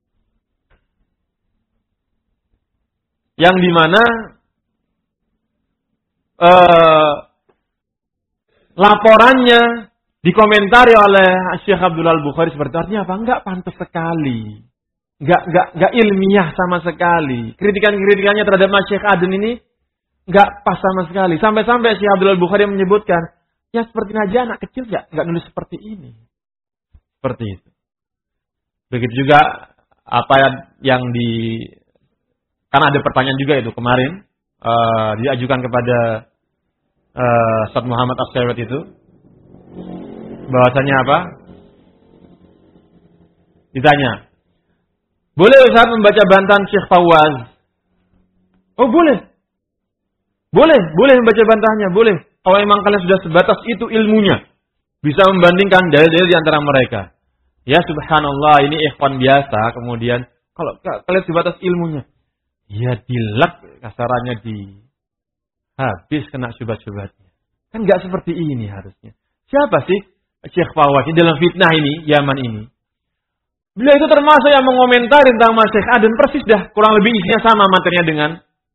yang dimana uh, laporannya dikomentari oleh Syekh Abdullah Al-Bukhari seperti itu. Artinya apa? Enggak pantas sekali. Enggak, enggak, enggak ilmiah sama sekali. Kritikan-kritikannya terhadap Masyaikh Aden ini enggak pas sama sekali. Sampai-sampai Syekh Abdullah Al-Bukhari menyebutkan, ya seperti aja anak kecil enggak, enggak nulis seperti ini. Seperti itu. Begitu juga apa yang di... Karena ada pertanyaan juga itu kemarin. Uh, diajukan kepada uh, Ustaz Muhammad As-Saywat itu. Bahwasanya apa? Ditanya, boleh Ustaz membaca bantahan Syekh Fawaz? Oh boleh. Boleh, boleh membaca bantahannya, boleh. Kalau memang kalian sudah sebatas itu ilmunya, bisa membandingkan dalil-dalil di antara mereka. Ya subhanallah, ini ikhwan biasa. Kemudian kalau kalian sebatas ilmunya, ya dilak kasarannya, di habis kena syubhat-syubhatnya. Kan nggak seperti ini harusnya. Siapa sih Syekh Fawaz dalam fitnah ini, Yaman ini? Beliau itu termasuk yang mengomentari tentang Masyaikh Aden, persis dah kurang lebih isinya sama materinya dengan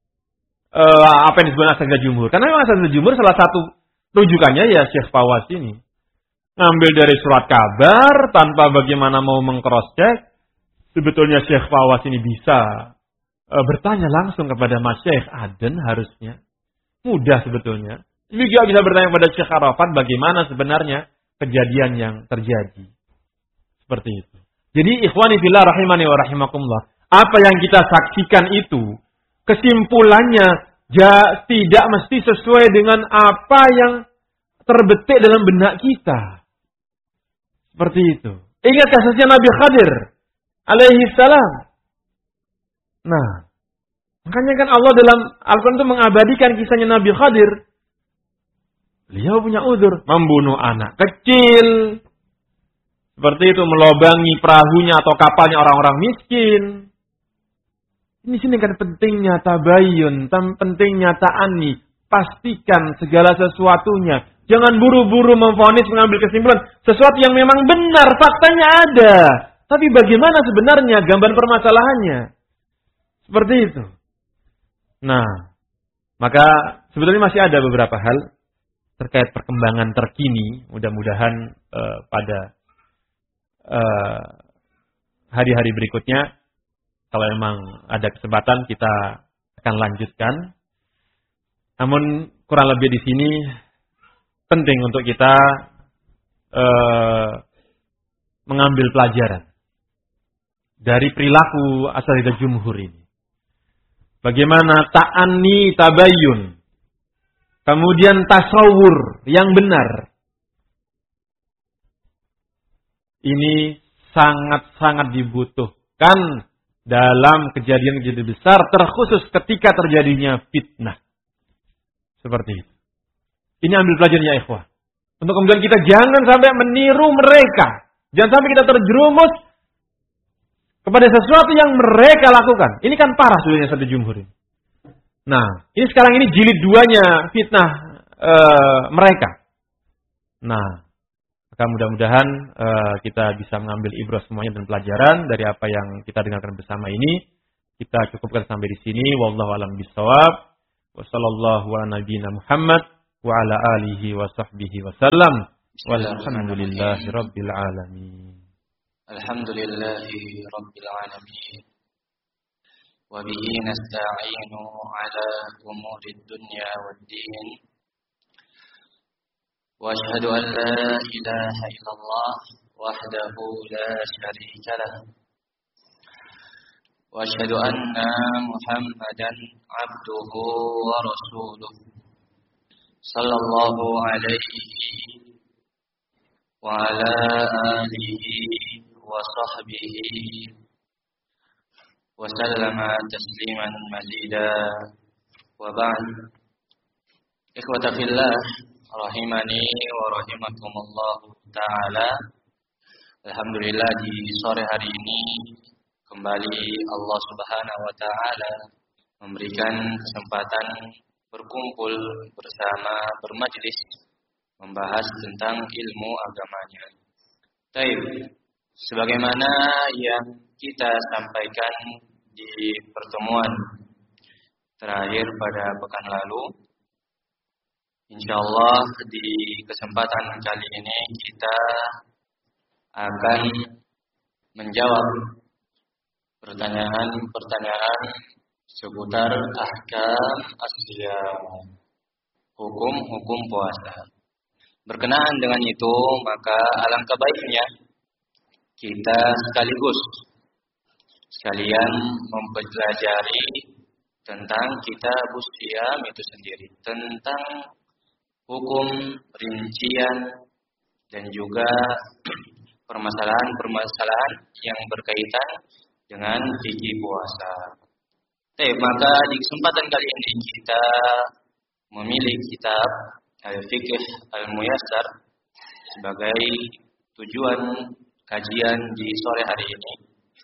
uh, apa yang disebut Asatidz Jumhur. Karena memang Asatidz Jumhur salah satu rujukannya ya Syekh Fawaz ini. Ngambil dari surat kabar tanpa bagaimana mau meng-cross-check. Sebetulnya Syekh Fawaz ini bisa uh, bertanya langsung kepada Masyaikh Aden harusnya. Mudah sebetulnya. Juga bisa bertanya kepada Syekh Arafat bagaimana sebenarnya kejadian yang terjadi. Seperti itu. Jadi ikhwani fillah rahimani wa rahimakumullah, apa yang kita saksikan itu kesimpulannya ja, tidak mesti sesuai dengan apa yang terbetik dalam benak kita. Seperti itu. Ingat kasusnya Nabi Khadir alaihi salam. Nah, makanya kan Allah dalam Al-Quran itu mengabadikan kisahnya Nabi Khadir. Beliau punya uzur, membunuh anak kecil. Seperti itu, melobangi perahunya atau kapalnya orang-orang miskin. Ini sini kan pentingnya tabayun, pentingnya ta'ani. Pastikan segala sesuatunya. Jangan buru-buru memvonis, mengambil kesimpulan. Sesuatu yang memang benar, faktanya ada. Tapi bagaimana sebenarnya gambaran permasalahannya? Seperti itu. Nah, maka sebetulnya masih ada beberapa hal terkait perkembangan terkini, mudah-mudahan uh, pada uh, hari-hari berikutnya, kalau memang ada kesempatan kita akan lanjutkan. Namun kurang lebih di sini penting untuk kita uh, mengambil pelajaran dari perilaku Asatidz Jumhur ini. Bagaimana ta'anni tabayyun, kemudian tasawur yang benar. Ini sangat-sangat dibutuhkan dalam kejadian-kejadian besar, terkhusus ketika terjadinya fitnah. Seperti itu. Ini ambil pelajaran ya ikhwah. Untuk kemudian kita jangan sampai meniru mereka. Jangan sampai kita terjerumus kepada sesuatu yang mereka lakukan. Ini kan parah sebenarnya satu jumhur ini. Nah, ini sekarang ini jilid duanya fitnah e, mereka. Nah, maka mudah-mudahan e, kita bisa mengambil ibrah semuanya dan pelajaran dari apa yang kita dengarkan bersama ini. Kita cukupkan sampai di sini. Wallahu a'lam bishawab. Wa sallallahu ala nabiyyina Muhammad wa ala alihi wa sahbihi wa sallam. Walhamdulillahi rabbil alamin. Alhamdulillahi rabbil alamin. Wa bihi nasta'inu ala umuri dunya waddin. Wa ashhadu an la ilaha illallah wahdahu la syarika lah. Wa ashhadu anna Muhammadan abduhu wa rasuluh. Sallallahu alaihi wa ala alihi wa sahbihi wa sallama tasliman mazida. Wa ba'd. Ikhwata fillah rahimani wa rahimakumullah ta'ala. Alhamdulillah, di sore hari ini kembali Allah Subhanahu wa taala memberikan kesempatan berkumpul bersama, bermajlis membahas tentang ilmu agamanya. Baik, sebagaimana yang kita sampaikan di pertemuan terakhir pada pekan lalu, insyaallah di kesempatan kali ini kita akan menjawab pertanyaan-pertanyaan seputar ahkam as-siyam, hukum-hukum puasa. Berkenaan dengan itu, maka alangkah baiknya kita sekaligus sekalian mempelajari tentang kitabus siyam itu sendiri, tentang hukum, rincian, dan juga permasalahan-permasalahan yang berkaitan dengan fikih puasa. Baik, maka di kesempatan kali ini kita memilih kitab Al-Fiqh Al-Muyassar sebagai tujuan kajian di sore hari ini.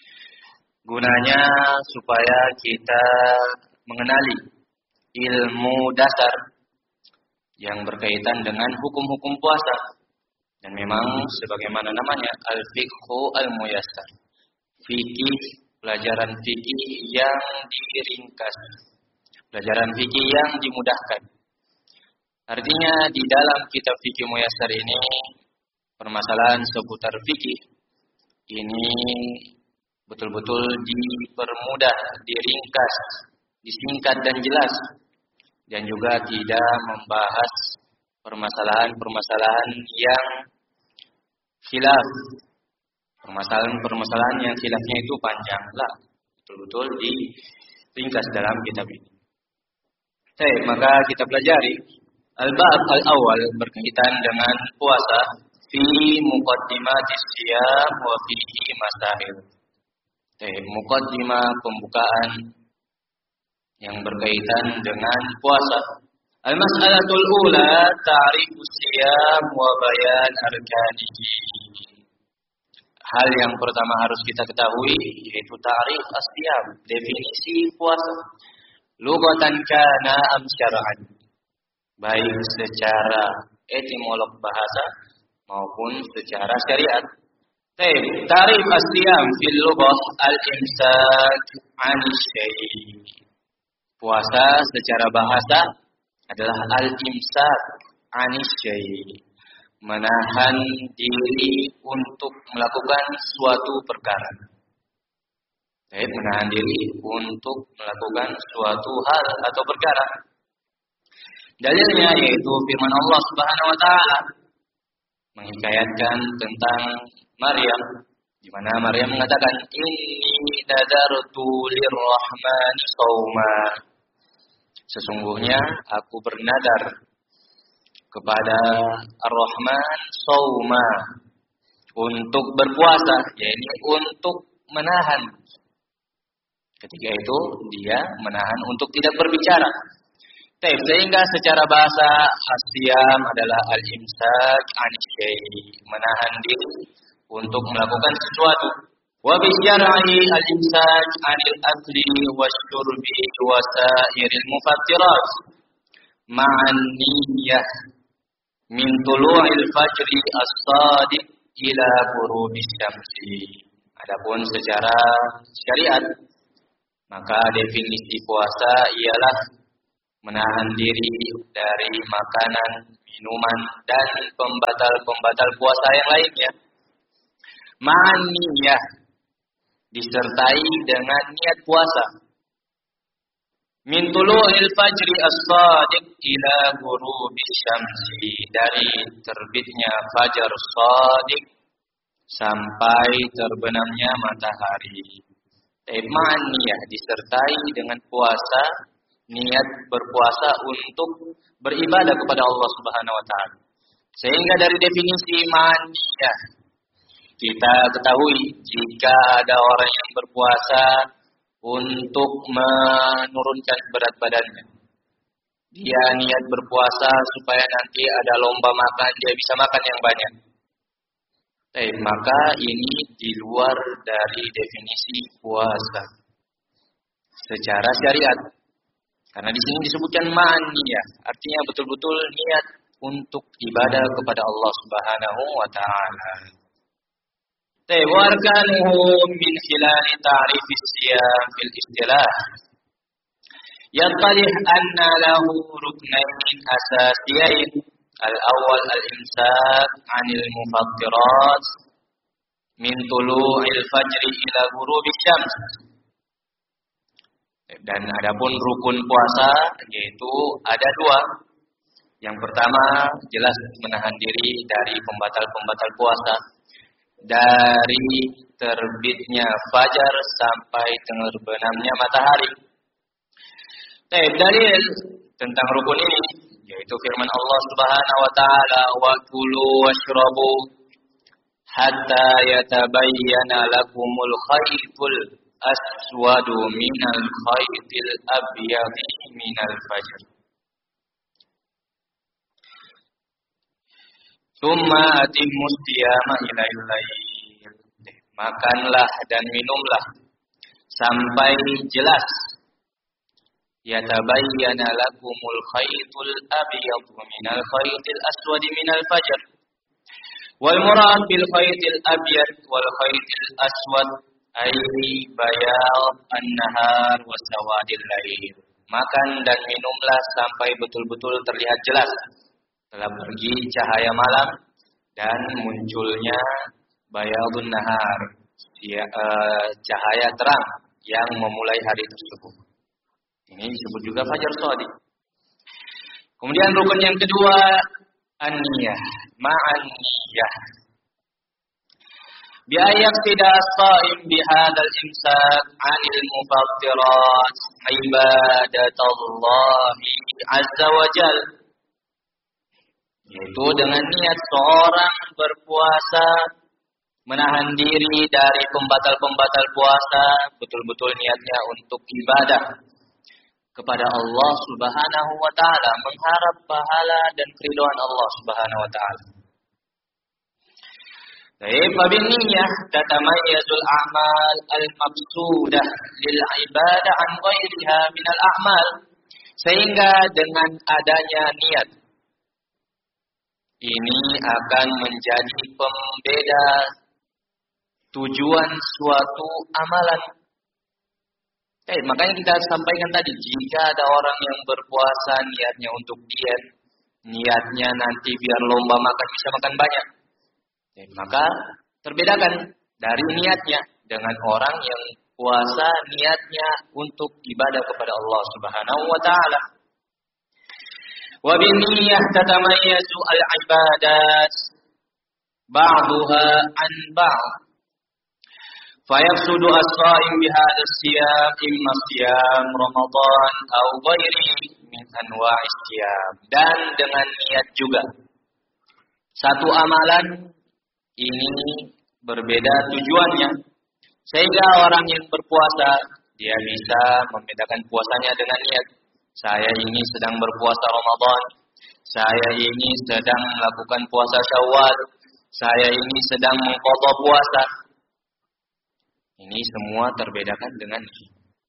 Gunanya supaya kita mengenali ilmu dasar yang berkaitan dengan hukum-hukum puasa. Dan memang sebagaimana namanya Al-Fiqhu Al-Muyassar, fikih, pelajaran fikih yang diringkas, pelajaran fikih yang dimudahkan. Artinya di dalam kitab fikih Muyassar ini, permasalahan seputar fikih ini betul-betul dipermudah, diringkas, disingkat dan jelas, dan juga tidak membahas permasalahan-permasalahan yang khilaf, permasalahan-permasalahan yang khilafnya itu panjang lah, betul-betul diringkas dalam kitab ini. Baik, maka kita pelajari al-bab al-awwal berkaitan dengan puasa fi muqaddimatis siyam wa fihi masail. Baik, muqaddimah, pembukaan yang berkaitan dengan puasa. Al-mas'alatul ula ta'rifus siyam wa bayan arkanihi. Hal yang pertama harus kita ketahui yaitu ta'rif as-siyam, definisi puasa. Lughatan kana am syar'an, baik secara etimolog bahasa maupun secara syariat. Baik, ta'rif as-siyam fil lughah al-imsak 'anil syai'. Puasa secara bahasa adalah al-imsak 'anil syai', menahan diri untuk melakukan suatu perkara. Baik, menahan diri untuk melakukan suatu hal atau perkara. Dalilnya yaitu firman Allah Subhanahu wa taala menghikayatkan tentang Maryam, di mana Maryam mengatakan, inni nadartu lirrahmani shauma. Sesungguhnya aku bernadar kepada Ar-Rahman shauma, untuk berpuasa, yaitu untuk menahan. Ketika itu dia menahan untuk tidak berbicara. Taib, sehingga secara bahasa as-siyam adalah al-imsak 'anil syai', menahan diri untuk melakukan sesuatu. Wa bi syar'i al-imsak 'anil akli wasyurbi wa sa'iril mufattirat ma'an niyyah min tulu'il fajri as-shadiq ila ghurubis syamsi. Adapun secara syariat, maka definisi puasa ialah menahan diri dari makanan, minuman, dan pembatal-pembatal puasa yang lainnya. Ma'an niyah, disertai dengan niat puasa. Min tulu'il fajri as-shadiq ila ghurubis syamsi, dari terbitnya fajar shadiq sampai terbenamnya matahari. Ma'an niyah, disertai dengan puasa, niat berpuasa untuk beribadah kepada Allah Subhanahu wa taala. Sehingga dari definisi ma'an niyah kita ketahui jika ada orang yang berpuasa untuk menurunkan berat badannya. Dia niat berpuasa supaya nanti ada lomba makan, dia bisa makan yang banyak. Eh, maka ini di luar dari definisi puasa secara syariat. Karena di sini disebutkan ma'an niyah, artinya betul-betul niat untuk ibadah kepada Allah Subhanahu wa taala. Tawarkanuhu min khilal ta'rif as-siyam fil istilah. Yatalih anna lahu ruknain asasiyain. Al-awwal al-imsak 'anil mufattirat min tulu'il fajri ila ghurubis syams. Dan adapun rukun puasa yaitu ada dua. Yang pertama jelas menahan diri dari pembatal-pembatal puasa dari terbitnya fajar sampai terbenamnya matahari. Dalil tentang rukun ini yaitu firman Allah Subhanahu wa taala, wa kulu washrabu hatta yatabayyana lakumul khaytul aswadu minal khaytil abyadi minal fajr. Tsumma atimmus siyama ilail lail. Makanlah dan minumlah sampai jelas yatabayyana lakumul khaytul abyadu minal khaytil aswadi minal fajr. Wal murad bil khaytil abyad wal khaytil aswad ay bayad an-nahar wa sawadil lail. Makan dan minumlah sampai betul-betul terlihat jelas telah pergi cahaya malam dan munculnya bayadun nahar, cahaya terang yang memulai hari tersebut. Ini disebut juga fajar shadiq. Kemudian rukun yang kedua, an-niyah, ma'an niyah. Bi ayaqsida as-sha'im bi hadzal imsak 'anil mufattirat ibadatallahi azza wa jalla. Yaitu dengan niat seorang berpuasa menahan diri dari pembatal-pembatal puasa, betul-betul niatnya untuk ibadah kepada Allah Subhanahu wa taala, mengharap pahala dan keridhaan Allah Subhanahu wa taala. Baik, babin niyah tatamayyazul a'mal al-maqsudah lil ibadah an ghairiha min al-a'mal. Sehingga dengan adanya niat ini akan menjadi pembeda tujuan suatu amalan. Eh, makanya kita sampaikan tadi, jika ada orang yang berpuasa niatnya untuk diet, niatnya nanti biar lomba makan bisa makan banyak, eh, maka terbedakan dari niatnya dengan orang yang puasa niatnya untuk ibadah kepada Allah Subhanahu wa taala. Wa binniyah tatamayyazu al-ibadat ba'daha an ba'd. Fayaqsudu as-sha'im bihadha as-siyam imma siyam Ramadan aw ghairihi min anwa'is siyam. Dan dengan niat juga. Satu amalan ini berbeda tujuannya. Sehingga orang yang berpuasa dia bisa membedakan puasanya dengan niat. Saya ini sedang berpuasa Ramadan. Saya ini sedang melakukan puasa Syawal. Saya ini sedang mengqadha puasa. Ini semua terbedakan dengan ini.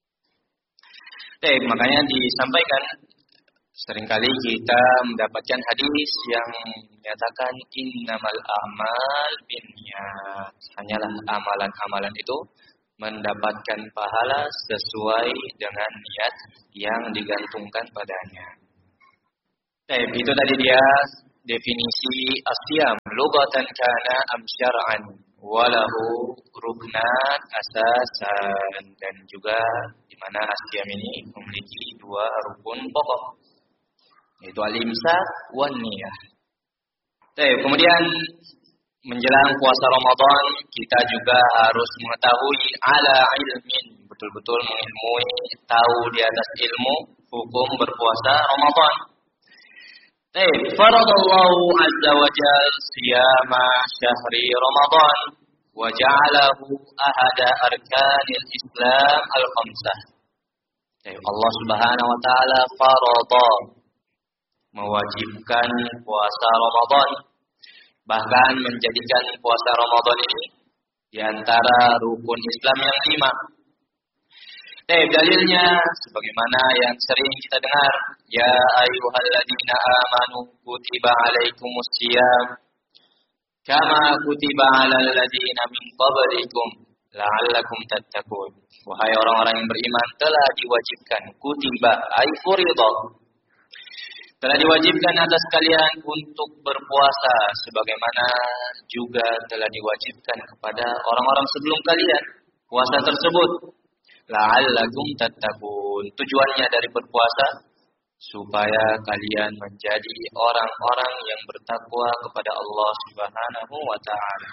Baik, makanya disampaikan seringkali kita mendapatkan hadis yang menyatakan innamal a'mal binniyat. Hanyalah amalan-amalan itu mendapatkan pahala sesuai dengan niat yang digantungkan padanya. Baik, itu tadi dia definisi asyam lughatan kana am syar'an walahu ruknan asasan, dan juga di mana asyam ini memiliki dua rukun pokok, yaitu al-imsak wan niyah. Baik, kemudian menjelang puasa Ramadan kita juga harus mengetahui ala ilmin, betul-betul mengilmui, tahu di atas ilmu hukum berpuasa Ramadan. Baik, faradallahu azza wa jalla siyama syahri Ramadan wa ja'alahu ahada arkanil Islam al-khamsah. Baik, Allah Subhanahu wa taala farada, mewajibkan puasa Ramadan, bahkan menjadikan puasa Ramadan ini di antara rukun Islam yang lima. Eh, dalilnya sebagaimana yang sering kita dengar, ya ayyuhalladzina amanu kutiba alaikumus syiyam kama kutiba alal ladzina min qablikum la'allakum tattaqun. Wahai orang-orang yang beriman, telah diwajibkan, kutiba ay furiḍah, telah diwajibkan atas kalian untuk berpuasa sebagaimana juga telah diwajibkan kepada orang-orang sebelum kalian puasa tersebut. La'allakum tattaqun. Tujuannya dari berpuasa supaya kalian menjadi orang-orang yang bertakwa kepada Allah Subhanahu wa taala.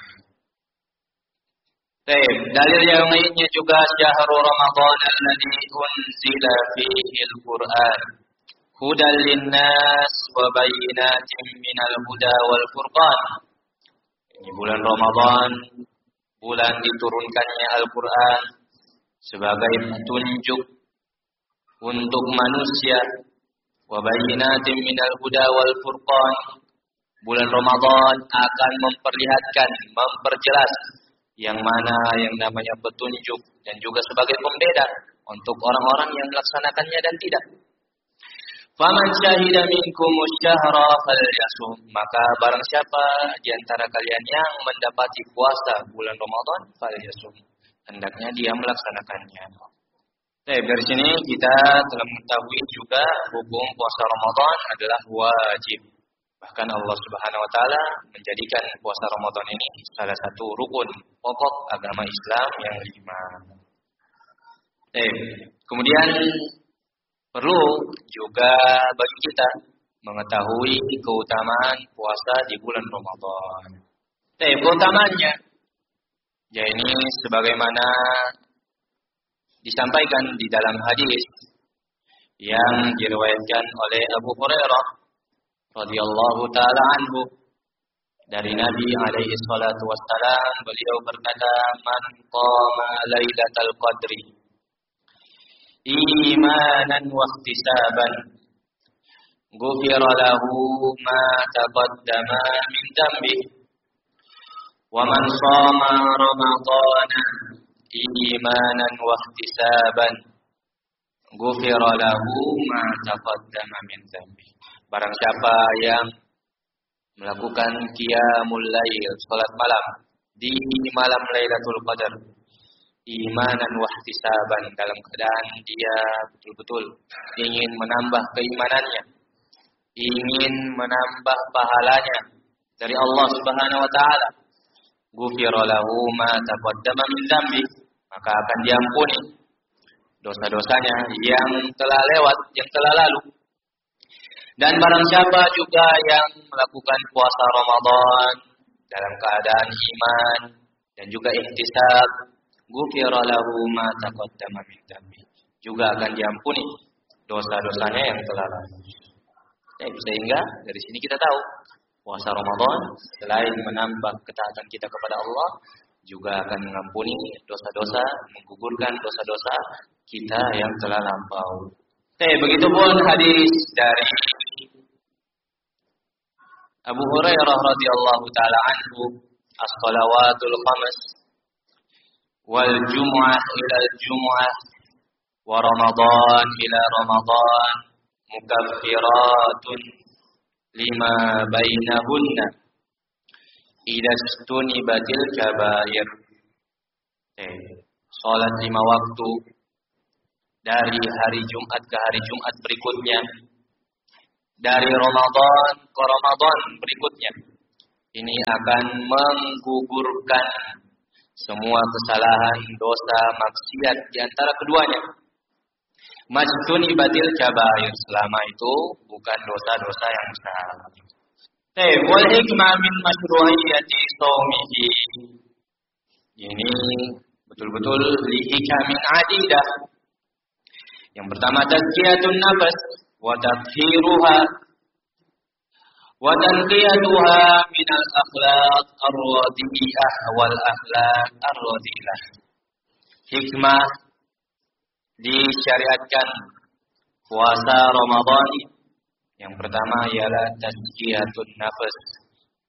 Baik, dalil yang lainnya juga syahrul Ramadan alladzi unzila fihi al-Qur'an hudal linnas wa bayyinatin minal huda wal furqan. Ini bulan Ramadan, bulan diturunkannya Al-Qur'an sebagai petunjuk untuk manusia, wa bayyinatin minal huda wal furqan. Bulan Ramadan akan memperlihatkan, memperjelas yang mana yang namanya petunjuk dan juga sebagai pembeda untuk orang-orang yang melaksanakannya dan tidak. Faman syahida minkumus syahra falyasum, maka barang siapa di antara kalian yang mendapati puasa bulan Ramadan, falyasum, hendaknya dia melaksanakannya. Baik, dari sini kita telah mengetahui juga hukum puasa Ramadan adalah wajib. Bahkan Allah Subhanahu wa taala menjadikan puasa Ramadan ini salah satu rukun pokok agama Islam yang lima. Baik, kemudian perlu juga bagi kita mengetahui keutamaan puasa di bulan Ramadan. Baik, keutamaannya, ya ini sebagaimana disampaikan di dalam hadis yang diriwayatkan oleh Abu Hurairah radhiyallahu taala anhu dari Nabi alaihi salatu wassalam, beliau berkata, man qama lailatal qadri imanan wa ihtisaban ghufira lahu ma taqaddama min dhanbi wa man shama ramadana imanan wa ihtisaban ghufira lahu ma taqaddama min dhanbi. Barang siapa yang melakukan qiyamul lail, salat malam di malam Lailatul Qadar, imanan wa ihtisaban, dalam keadaan dia betul-betul ingin menambah keimanannya, ingin menambah pahalanya dari Allah Subhanahu wa taala, ghufira lahu ma taqaddama min dzambi, maka akan diampuni dosa-dosanya yang telah lewat, yang telah lalu. Dan barang siapa juga yang melakukan puasa Ramadan dalam keadaan iman dan juga ihtisab, ghufira lahu ma taqaddama min dzambi, juga akan diampuni dosa-dosanya yang telah lalu. Eh, sehingga dari sini kita tahu puasa Ramadan selain menambah ketaatan kita kepada Allah, juga akan mengampuni dosa-dosa, menggugurkan dosa-dosa kita yang telah lampau. Eh, begitupun hadis dari Abu Hurairah radhiyallahu taala anhu, as-shalawatul khams wal jumu'ah ila al-jumu'ah wa Ramadan ila Ramadan mukaffiratun lima bainahunna idza stunibatil kabair. Eh, sholat lima waktu dari hari Jumat ke hari Jumat berikutnya, dari Ramadan ke Ramadan berikutnya, ini akan menggugurkan semua kesalahan, dosa, maksiat di antara keduanya. Majtuni batil kabair, selama itu bukan dosa-dosa yang besar. Eh, wal hikmah min masyru'iyyati shaumihi. Ini betul-betul li hikamin adidah. Yang pertama tazkiyatun nafs wa tathiruha wa tanqiyatuha min al-akhlaq ar-radiyah wal akhlaq ar-radilah. Hikmah disyariatkan puasa Ramadan yang pertama ialah tazkiyatun nafs,